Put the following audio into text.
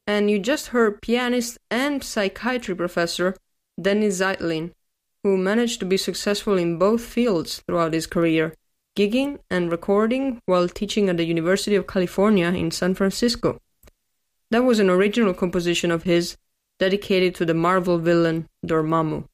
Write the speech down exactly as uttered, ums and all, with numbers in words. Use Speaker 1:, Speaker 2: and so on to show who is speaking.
Speaker 1: And you just heard pianist and psychiatry professor Dennis Zeitlin, who managed to be successful in both fields throughout his career, gigging and recording while teaching at the University of California in San Francisco. That was an original composition of his dedicated to the Marvel villain Dormammu.